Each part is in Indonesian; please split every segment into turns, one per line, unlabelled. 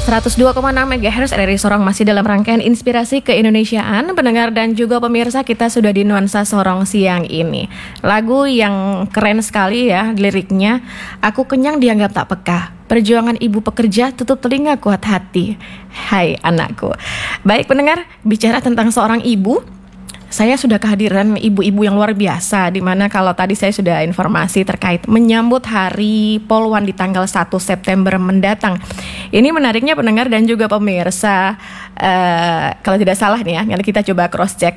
102,6 MHz RRI Sorong masih dalam rangkaian inspirasi keindonesiaan. Pendengar dan juga pemirsa, kita sudah di nuansa Sorong siang ini. Lagu yang keren sekali ya liriknya. Aku kenyang dianggap tak peka. Perjuangan ibu pekerja tutup telinga kuat hati. Hai anakku. Baik pendengar, bicara tentang seorang ibu, saya sudah kehadiran ibu-ibu yang luar biasa, di mana kalau tadi saya sudah informasi terkait menyambut Hari Polwan di tanggal 1 September mendatang. Ini menariknya pendengar dan juga pemirsa, kalau tidak salah nih ya, nanti kita coba cross check.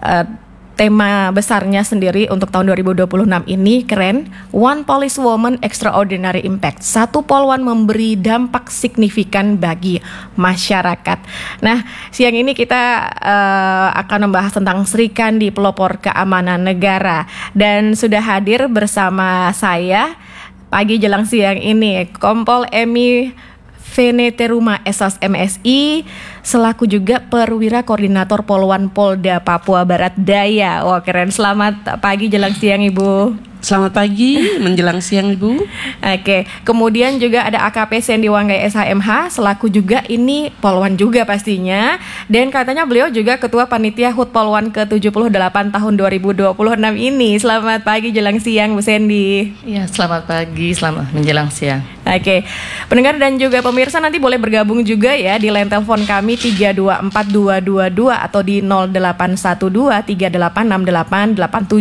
Tema besarnya sendiri untuk tahun 2026 ini keren. One Police Woman Extraordinary Impact. Satu Polwan memberi dampak signifikan bagi masyarakat. Nah, siang ini kita akan membahas tentang Sri Kandi, pelopor keamanan negara. Dan sudah hadir bersama saya pagi jelang siang ini Kompol Emi Veneteruma SS MSI selaku juga perwira koordinator Polwan Polda Papua Barat Daya. Wah keren, selamat pagi jelang siang Ibu.
Selamat pagi menjelang siang Ibu.
Oke, kemudian juga ada AKP Sandy Wanggai SHMH selaku juga ini Polwan juga pastinya. Dan katanya beliau juga Ketua Panitia HUT Polwan ke-78 tahun 2026 ini. Selamat pagi jelang siang Bu Sandy.
Ya, selamat pagi, selamat menjelang siang.
Oke, pendengar dan juga pemirsa nanti boleh bergabung juga ya di line telepon kami 324222 atau di 0812 3868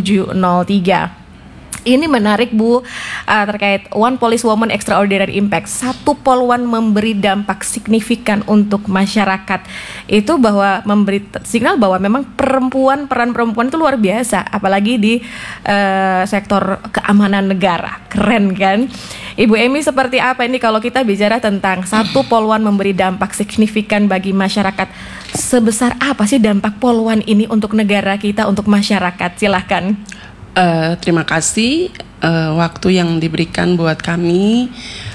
8703. Ini menarik Bu, terkait One Police Woman Extraordinary Impact. Satu Polwan memberi dampak signifikan untuk masyarakat. Itu bahwa memberi signal bahwa memang peran perempuan itu luar biasa, apalagi di sektor keamanan negara. Keren kan? Ibu Emi, seperti apa ini kalau kita bicara tentang satu Polwan memberi dampak signifikan bagi masyarakat? Sebesar apa sih dampak Polwan ini untuk negara kita, untuk masyarakat? Silahkan.
Terima kasih waktu yang diberikan buat kami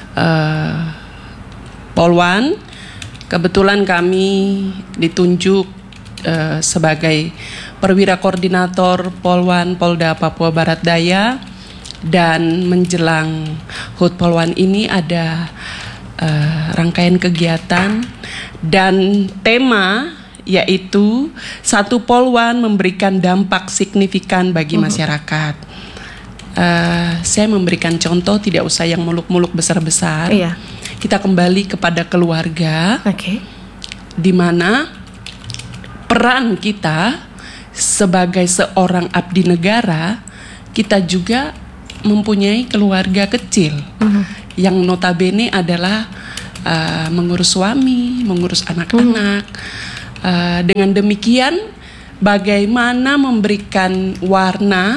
Polwan. Kebetulan kami ditunjuk sebagai perwira koordinator Polwan Polda Papua Barat Daya. Dan menjelang HUT Polwan ini ada rangkaian kegiatan dan tema yaitu satu Polwan memberikan dampak signifikan bagi masyarakat. Saya memberikan contoh, tidak usah yang muluk-muluk besar-besar.
Iya.
Kita kembali kepada keluarga, di mana peran kita sebagai seorang abdi negara, kita juga mempunyai keluarga kecil yang notabene adalah mengurus suami, mengurus anak-anak. Dengan demikian bagaimana memberikan warna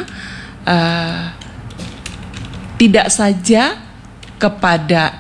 tidak saja kepada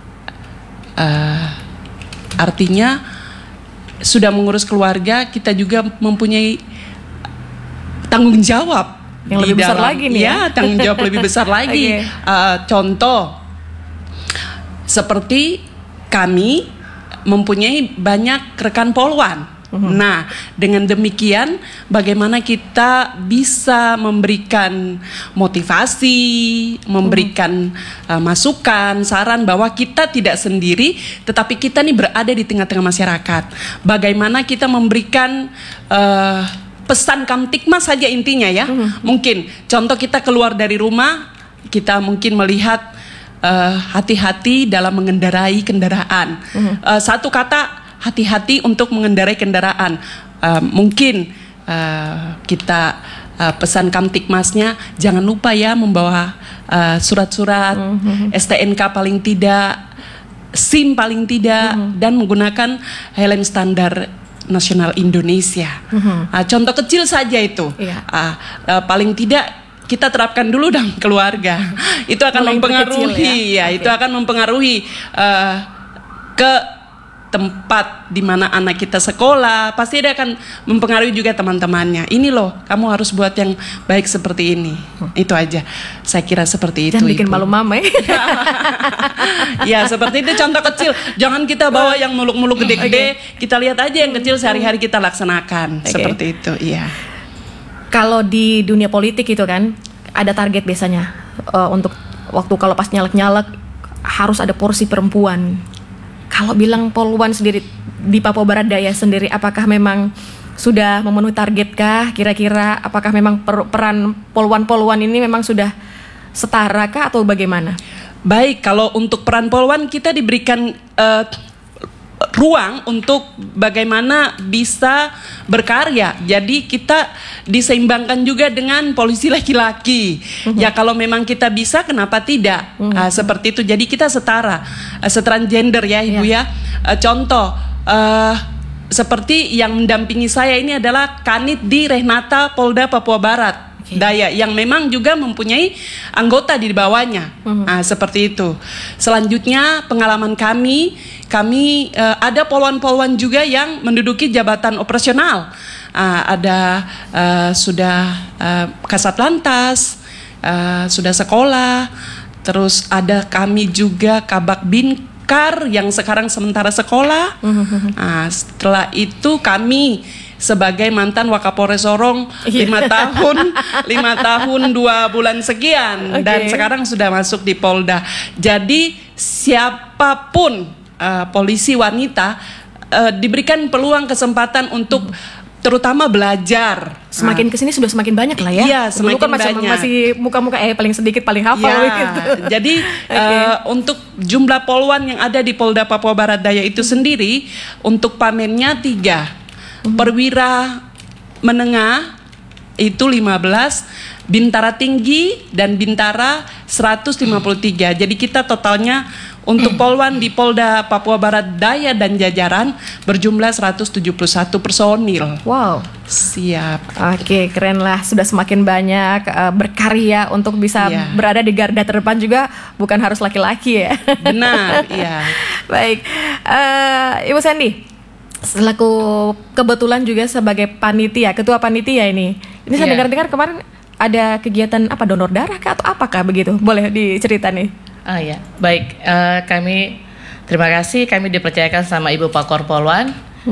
artinya sudah mengurus keluarga, kita juga mempunyai tanggung jawab
yang lebih besar lagi nih ya.
Tanggung jawab lebih besar lagi. Contoh seperti kami mempunyai banyak rekan Polwan. Nah, dengan demikian bagaimana kita bisa memberikan motivasi, memberikan masukan, saran bahwa kita tidak sendiri, tetapi kita nih berada di tengah-tengah masyarakat. Bagaimana kita memberikan pesan Kamtipmas saja intinya ya. Mungkin contoh kita keluar dari rumah, kita mungkin melihat hati-hati dalam mengendarai kendaraan. Satu kata, hati-hati untuk mengendarai kendaraan. Mungkin kita pesan Kamtipmasnya, jangan lupa ya membawa surat-surat, STNK paling tidak, SIM paling tidak, dan menggunakan helm standar nasional Indonesia. Contoh kecil saja itu. Paling tidak kita terapkan dulu dalam keluarga. Itu akan mempengaruhi itu akan mempengaruhi ke tempat di mana anak kita sekolah, pasti dia akan mempengaruhi juga teman-temannya. Ini loh, kamu harus buat yang baik seperti ini. Itu aja. Saya kira seperti itu.
Jangan bikin malu mama ya.
Ya, seperti itu contoh kecil. Jangan kita bawa yang muluk-muluk gede-gede. Kita lihat aja yang kecil sehari-hari kita laksanakan. Seperti itu, iya.
Kalau di dunia politik itu kan ada target biasanya untuk waktu kalau pas nyalek-nyalek harus ada porsi perempuan. Kalau bilang Poluan sendiri di Papua Barat Daya sendiri, apakah memang sudah memenuhi target kah? Kira-kira apakah memang peran Poluan ini memang sudah setara kah atau bagaimana?
Baik, kalau untuk peran Poluan kita diberikan ruang untuk bagaimana bisa berkarya. Jadi kita diseimbangkan juga dengan polisi laki-laki. Ya kalau memang kita bisa, kenapa tidak? Seperti itu. Jadi kita setara gender ya Ibu ya. Contoh seperti yang mendampingi saya ini adalah Kanit di Rehnata Polda Papua Barat Daya yang memang juga mempunyai anggota di bawahnya. Seperti itu. Selanjutnya pengalaman kami ada poluan-poluan juga yang menduduki jabatan operasional. Ada sudah Kasat Lantas, sudah sekolah, terus ada kami juga Kabak Binkar yang sekarang sementara sekolah. Setelah itu kami sebagai mantan Wakapolres Sorong 5 tahun 2 bulan sekian, dan sekarang sudah masuk di Polda. Jadi siapapun polisi wanita diberikan peluang kesempatan untuk terutama belajar.
Semakin kesini sudah semakin banyak lah ya.
Iya, semakin
kan
banyak.
Masih muka-muka paling sedikit paling hafal gitu.
Jadi untuk jumlah poluan yang ada di Polda Papua Barat Daya itu sendiri, untuk pamennya 3. Perwira menengah itu 15, Bintara tinggi dan Bintara 153. Jadi kita totalnya untuk poluan di Polda Papua Barat Daya dan jajaran berjumlah 171 personil.
Wow.
Siap.
Oke, keren lah. Sudah semakin banyak berkarya untuk bisa berada di garda terdepan juga, bukan harus laki-laki ya.
Benar, iya.
Baik, Ibu Sandy, selaku kebetulan juga sebagai panitia, ketua panitia ini saya dengar-dengar kemarin ada kegiatan donor darah kah atau apakah begitu? Boleh dicerita nih?
Ya, baik. Kami terima kasih kami dipercayakan sama Ibu Pakor Poluan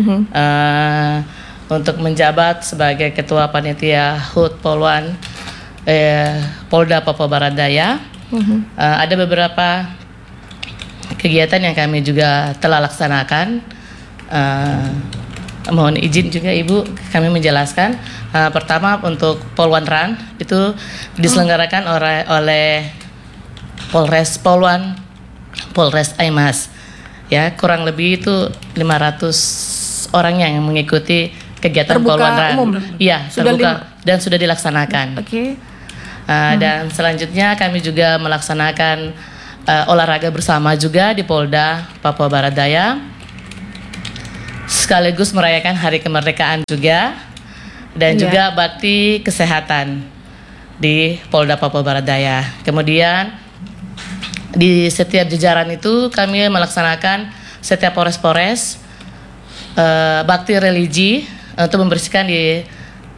untuk menjabat sebagai ketua panitia HUT Poluan Polda Papua Barat Daya. Ada beberapa kegiatan yang kami juga telah laksanakan. Mohon izin juga Ibu kami menjelaskan. Pertama untuk Poluan Run itu diselenggarakan oleh Polres Poluan, Polres Aimas. Ya, kurang lebih itu 500 orang yang mengikuti kegiatan
terbuka
Poluan Run.
Umum.
Iya, terbuka dan sudah dilaksanakan. Dan selanjutnya kami juga melaksanakan olahraga bersama juga di Polda Papua Barat Daya. Sekaligus merayakan Hari Kemerdekaan juga, dan juga bakti kesehatan di Polda Papua Barat Daya. Kemudian di setiap jajaran itu kami melaksanakan setiap polres-polres bakti religi untuk membersihkan di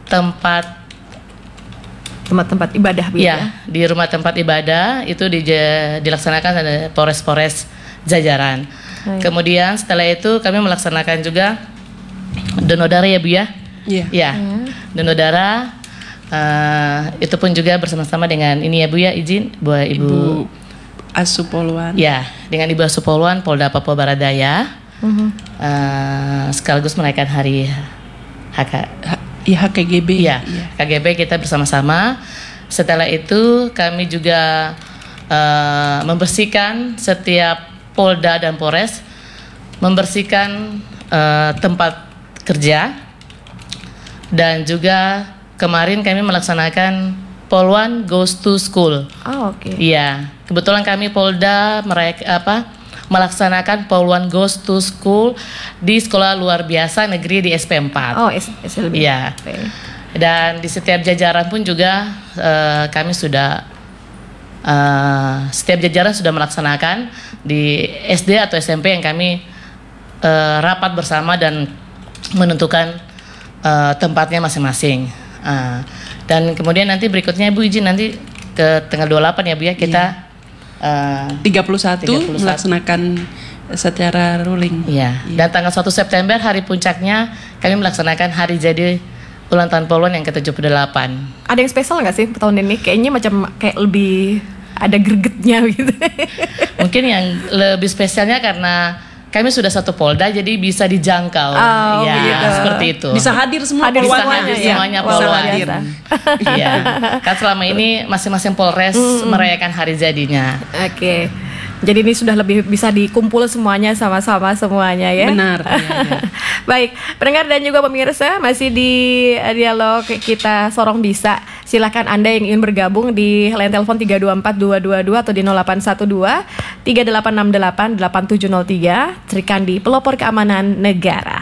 tempat-tempat ibadah di rumah tempat ibadah itu dilaksanakan ada polres-polres jajaran. Kemudian setelah itu kami melaksanakan juga donor darah ya Bu ya. Donor darah itu pun juga bersama-sama dengan ini ya Bu ya, izin buat Ibu
Asu Poluan.
Ya, dengan Ibu Asu Poluan Polda Papua Barat Daya. Sekaligus merayakan hari
HKGB.
KGB kita bersama-sama. Setelah itu kami juga membersihkan setiap Polda dan Polres, membersihkan tempat kerja, dan juga kemarin kami melaksanakan Poluan Goes to School. Iya, kebetulan kami Polda melaksanakan Poluan Goes to School di Sekolah Luar Biasa Negeri di SP4.
SLB.
Iya. Dan di setiap jajaran pun juga kami sudah setiap jajaran sudah melaksanakan di SD atau SMP yang kami rapat bersama dan menentukan tempatnya masing-masing. Dan kemudian nanti berikutnya Bu izin nanti ke tanggal 28 ya Bu ya kita
31 melaksanakan secara ruling.
Dan tanggal 1 September hari puncaknya kami melaksanakan hari jadi ulang tahun Poluan yang ke-78.
Ada yang spesial nggak sih tahun ini? Kayaknya kayak lebih ada gregetnya gitu.
Mungkin yang lebih spesialnya karena kami sudah satu Polda jadi bisa dijangkau. Ya,
begitu.
seperti itu.
Bisa hadir semua
Hadir
Polwan.
semuanya,
Bisa
ya.
semuanya
Wah, luar
Polwan.
biasa.
Iya. Kan selama ini masing-masing Polres merayakan hari jadinya.
Oke. Jadi ini sudah lebih bisa dikumpul semuanya sama-sama semuanya ya.
Benar. Iya.
Baik, pendengar dan juga pemirsa masih di dialog kita Sorong Bisa. Silakan Anda yang ingin bergabung di line telepon 324222 atau di 0812 3868 8703 Sri Kandi Pelopor Keamanan Negara.